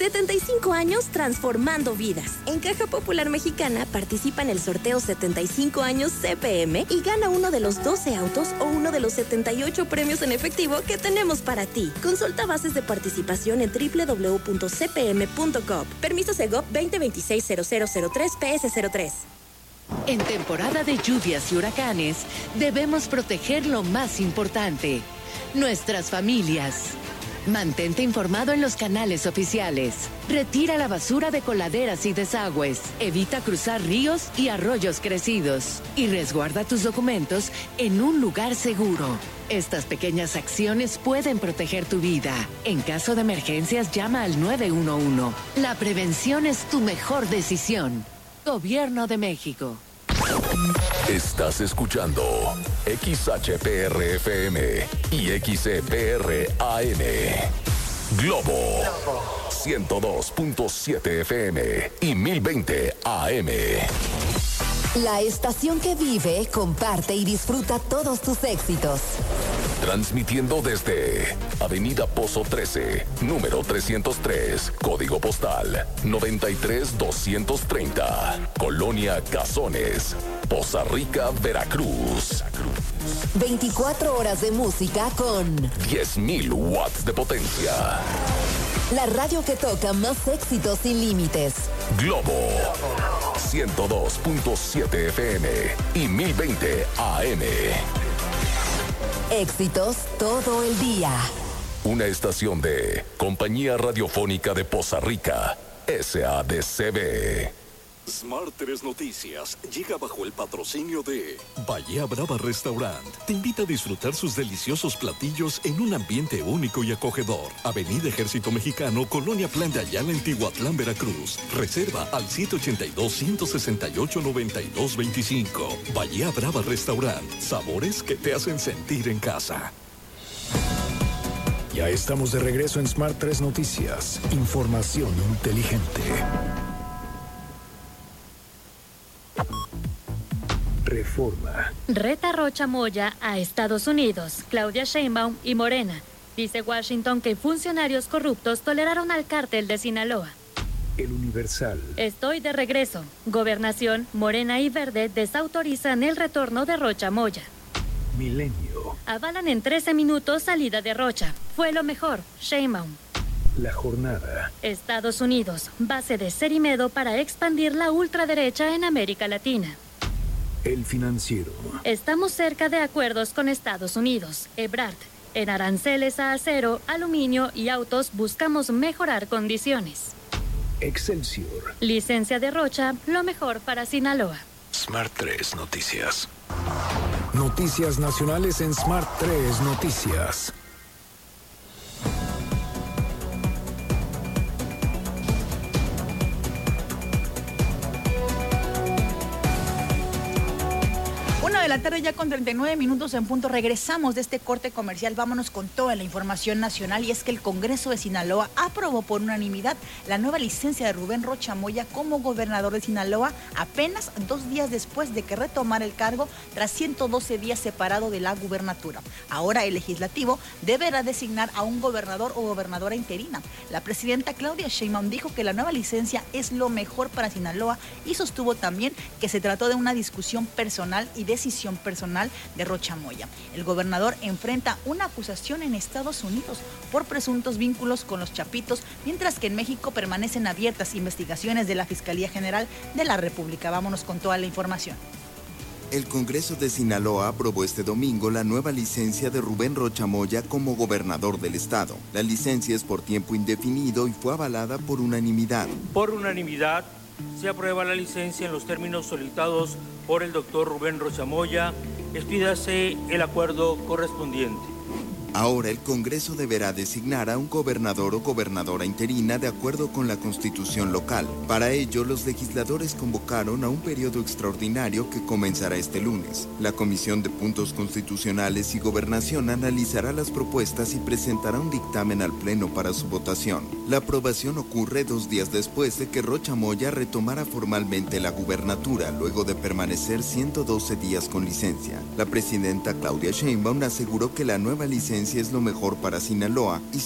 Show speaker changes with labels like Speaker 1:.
Speaker 1: 75 años transformando vidas. En Caja Popular Mexicana participa en el sorteo 75 años CPM y gana uno de los 12 autos o uno de los 78 premios en efectivo que tenemos para ti. Consulta bases de participación en www.cpm.gov. Permiso Segov 2026-0003 PS03.
Speaker 2: En temporada de lluvias y huracanes, debemos proteger lo más importante, nuestras familias. Mantente informado en los canales oficiales. Retira la basura de coladeras y desagües. Evita cruzar ríos y arroyos crecidos. Y resguarda tus documentos en un lugar seguro. Estas pequeñas acciones pueden proteger tu vida. En caso de emergencias, llama al 911. La prevención es tu mejor decisión. Gobierno de México.
Speaker 3: Estás escuchando XHPR-FM y XCPR-AM. Globo 102.7 FM y 1020 AM.
Speaker 4: La estación que vive, comparte y disfruta todos tus éxitos.
Speaker 3: Transmitiendo desde Avenida Pozo 13, número 303, código postal 93230, Colonia Cazones, Poza Rica, Veracruz.
Speaker 4: 24 horas de música con
Speaker 3: 10.000 watts de potencia.
Speaker 4: La radio que toca más éxitos sin límites.
Speaker 3: Globo 102.7 FM y 1020 AM.
Speaker 4: Éxitos todo el día.
Speaker 3: Una estación de Compañía Radiofónica de Poza Rica, SADCB.
Speaker 5: Smart 3 Noticias llega bajo el patrocinio de Bahía Brava Restaurant. Te invita a disfrutar sus deliciosos platillos en un ambiente único y acogedor. Avenida Ejército Mexicano, Colonia Plan de Ayala, en Tihuatlán, Veracruz. Reserva al 782-168-9225. Bahía Brava Restaurant. Sabores que te hacen sentir en casa.
Speaker 6: Ya estamos de regreso en Smart 3 Noticias. Información inteligente. Reforma.
Speaker 7: Reta Rocha Moya a Estados Unidos, Claudia Sheinbaum y Morena. Dice Washington que funcionarios corruptos toleraron al cártel de Sinaloa.
Speaker 6: El Universal.
Speaker 7: Estoy de regreso. Gobernación, Morena y Verde desautorizan el retorno de Rocha Moya.
Speaker 6: Milenio.
Speaker 7: Avalan en 13 minutos salida de Rocha. Fue lo mejor, Sheinbaum.
Speaker 6: La Jornada.
Speaker 7: Estados Unidos, base de Cerimedo para expandir la ultraderecha en América Latina.
Speaker 6: El Financiero.
Speaker 7: Estamos cerca de acuerdos con Estados Unidos. Ebrard. En aranceles a acero, aluminio y autos buscamos mejorar condiciones.
Speaker 6: Excelsior.
Speaker 7: Licencia de Rocha, lo mejor para Sinaloa.
Speaker 3: Smart 3 Noticias.
Speaker 6: Noticias nacionales en Smart 3 Noticias.
Speaker 8: De la tarde ya con 39 minutos en punto. Regresamos de este corte comercial. Vámonos con toda la información nacional, y es que el Congreso de Sinaloa aprobó por unanimidad la nueva licencia de Rubén Rocha Moya como gobernador de Sinaloa, apenas 2 días después de que retomara el cargo tras 112 días separado de la gubernatura. Ahora el legislativo deberá designar a un gobernador o gobernadora interina. La presidenta Claudia Sheinbaum dijo que la nueva licencia es lo mejor para Sinaloa y sostuvo también que se trató de una discusión personal y decisión personal de Rocha Moya. El gobernador enfrenta una acusación en Estados Unidos por presuntos vínculos con los Chapitos, mientras que en México permanecen abiertas investigaciones de la Fiscalía General de la República. Vámonos con toda la información.
Speaker 9: El Congreso de Sinaloa aprobó este domingo la nueva licencia de Rubén Rocha Moya como gobernador del estado. La licencia es por tiempo indefinido y fue avalada por unanimidad.
Speaker 10: Por unanimidad, se aprueba la licencia en los términos solicitados por el doctor Rubén Rocha Moya. Expídase el acuerdo correspondiente.
Speaker 9: Ahora el Congreso deberá designar a un gobernador o gobernadora interina de acuerdo con la Constitución local. Para ello, los legisladores convocaron a un periodo extraordinario que comenzará este lunes. La Comisión de Puntos Constitucionales y Gobernación analizará las propuestas y presentará un dictamen al Pleno para su votación. La aprobación ocurre 2 días después de que Rocha Moya retomara formalmente la gubernatura, luego de permanecer 112 días con licencia. La presidenta Claudia Sheinbaum aseguró que la nueva licencia es lo mejor para Sinaloa y